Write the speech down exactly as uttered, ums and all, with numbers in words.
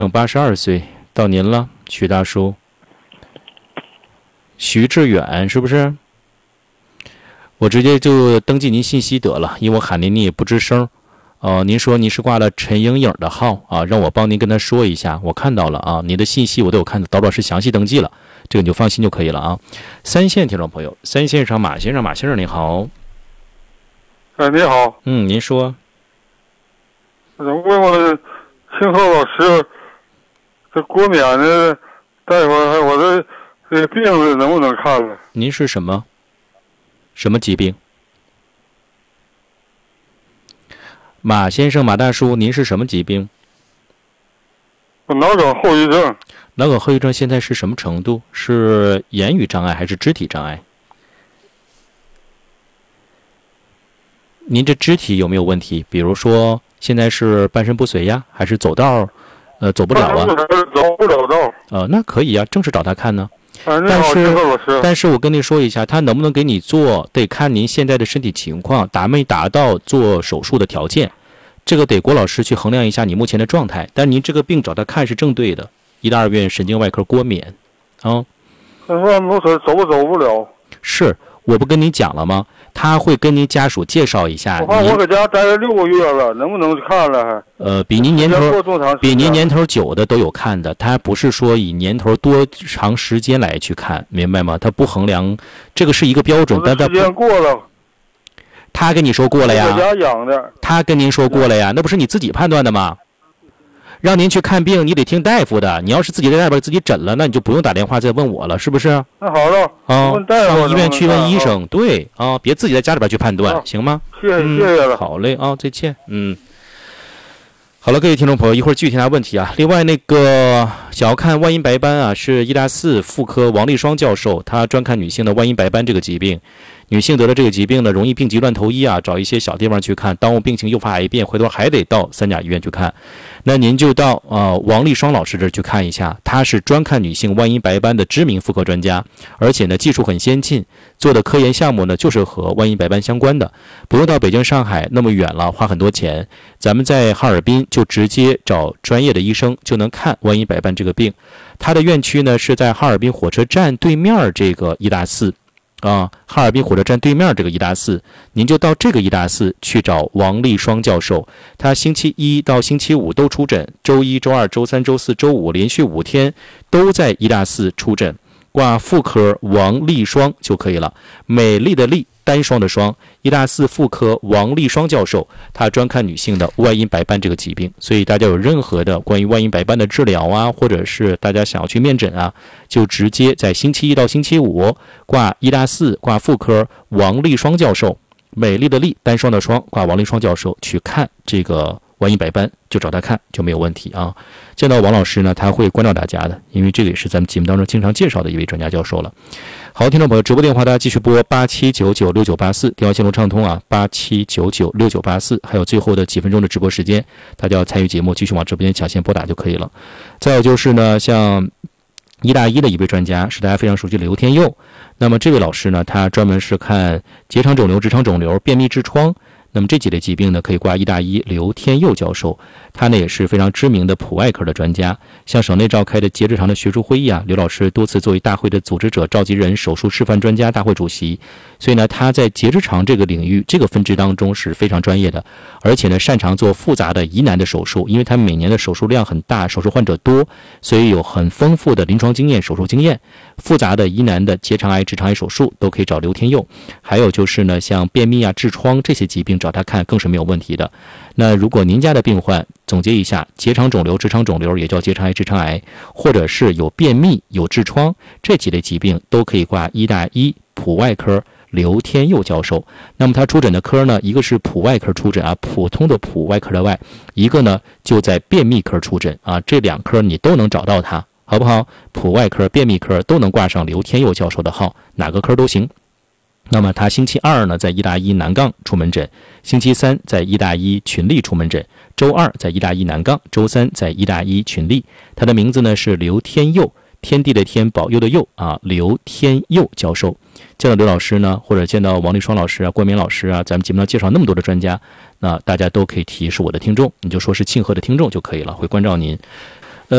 八十二岁，到您了，徐大叔。徐志远是不是？我直接就登记您信息得了，因为我喊您您也不吱声。呃，您说您是挂了陈莹莹的号啊，让我帮您跟他说一下，我看到了啊，你的信息我都有看到，导老师详细登记了，这个你就放心就可以了啊。三线听众朋友，三线上马先生，马先生您好。 哎，你好。 嗯，您说。 我想问问庆贺老师，这过年的大夫，我这这病能不能看了？ 您是什么？什么疾病？马先生，马大叔，您是什么疾病？ 我脑梗后遗症。 脑梗后遗症现在是什么程度？是言语障碍还是肢体障碍？您这肢体有没有问题？比如说现在是半身不遂呀，还是走道呃走不了啊？ 走不了道。 呃，那可以啊，正是找他看呢。 哎，你好， 但是老师。 但是我跟您说一下，他能不能给你做，得看您现在的身体情况，达没达到做手术的条件，这个得郭老师去衡量一下你目前的状态。但您这个病找他看是正对的，医大二院神经外科郭冕，啊。 半不腿走不走不了。 是，我不跟你讲了吗？他会跟您家属介绍一下。 我看我搁家待了六个月了，能不能看了还？ 呃，比您年头比您年头久的都有看的，他不是说以年头多长时间来去看，明白吗？他不衡量，这个是一个标准，但他时间过了。 他跟你说过了呀？ 搁家养的。 他跟您说过了呀？那不是你自己判断的吗？让您去看病，你得听大夫的。你要是自己在外边自己诊了，那你就不用打电话再问我了，是不是？ 那好了， 啊， 问大夫上医院去问医生，对啊，别自己在家里边去判断， 啊、 行吗？ 谢谢、嗯、谢谢了。 好嘞啊，再见。嗯，好了，各位听众朋友，一会儿具体答问题啊。另外，那个想要看外阴白斑啊，是医大四妇科王立双教授，他专看女性的外阴白斑这个疾病。女性得了这个疾病呢，容易病急乱投医啊，找一些小地方去看，耽误病情诱发癌变，回头还得到三甲医院去看。那您就到呃王立双老师这儿去看一下，他是专看女性外阴白斑的知名妇科专家，而且呢技术很先进，做的科研项目呢就是和外阴白斑相关的，不用到北京、上海那么远了，花很多钱。咱们在哈尔滨就直接找专业的医生就能看外阴白斑这个病。他的院区呢是在哈尔滨火车站对面这个医大四。啊，哈尔滨火车站对面这个医大四，您就到这个医大四去找王立双教授。他星期一到星期五都出诊，周一、周二、周三、周四、周五连续五天都在医大四出诊，挂妇科王立双就可以了。美丽的丽，单双的双，医大四妇科王立双教授，他专看女性的外阴白斑这个疾病，所以大家有任何的关于外阴白斑的治疗啊，或者是大家想要去面诊啊，就直接在星期一到星期五挂医大四挂妇科王立双教授，美丽的丽，单双的双，挂王立双教授去看这个外阴白斑，就找他看就没有问题啊。见到王老师呢，他会关照大家的，因为这个也是咱们节目当中经常介绍的一位专家教授了。好，听众朋友，直播电话大家继续拨八七九九六九八四，电话线路畅通啊，八七九九六九八四，还有最后的几分钟的直播时间，大家要参与节目，继续往直播间抢先拨打就可以了。再有就是呢，像医大一的一位专家是大家非常熟悉的刘天佑，那么这位老师呢，他专门是看结肠肿瘤、直肠肿瘤、便秘、痔疮。那么这几类疾病呢，可以挂医大一刘天佑教授，他呢也是非常知名的普外科的专家。像省内召开的结直肠的学术会议啊，刘老师多次作为大会的组织者、召集人、手术示范专家、大会主席，所以呢，他在结直肠这个领域、这个分支当中是非常专业的，而且呢，擅长做复杂的疑难的手术，因为他每年的手术量很大，手术患者多，所以有很丰富的临床经验、手术经验。复杂的疑难的结肠癌、直肠癌手术都可以找刘天佑。还有就是呢，像便秘啊、痔疮这些疾病找他看更是没有问题的。那如果您家的病患，总结一下，结肠肿瘤、直肠肿瘤也叫结肠癌、直肠癌，或者是有便秘、有痔疮这几类疾病，都可以挂医大一普外科刘天佑教授。那么他出诊的科呢，一个是普外科出诊啊，普通的普外科的外，一个呢就在便秘科出诊啊，这两科你都能找到他，好不好？普外科、便秘科都能挂上刘天佑教授的号，哪个科都行。那么他星期二呢在医大一南杠出门诊，星期三在医大一群力出门诊，周二在医大一南杠，周三在医大一群力。他的名字呢是刘天佑，天地的天，保佑的佑啊，刘天佑教授。见到刘老师呢，或者见到王立双老师啊、郭明老师啊，咱们节目上介绍那么多的专家，那大家都可以提是我的听众，你就说是庆贺的听众就可以了，会关照您。